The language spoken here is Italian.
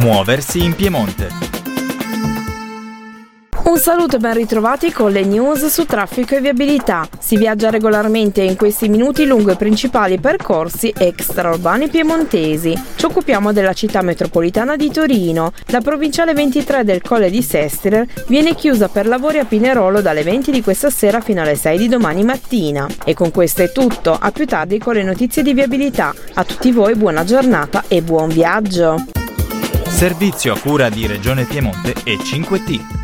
Muoversi in Piemonte. Un saluto e ben ritrovati con le news su traffico e viabilità. Si viaggia regolarmente in questi minuti lungo i principali percorsi extraurbani piemontesi. Ci occupiamo della città metropolitana di Torino. La provinciale 23 del Colle di Sestiler viene chiusa per lavori a Pinerolo dalle 20 di questa sera fino alle 6 di domani mattina. E con questo è tutto, a più tardi con le notizie di viabilità. A tutti voi buona giornata e buon viaggio. Servizio a cura di Regione Piemonte e 5T.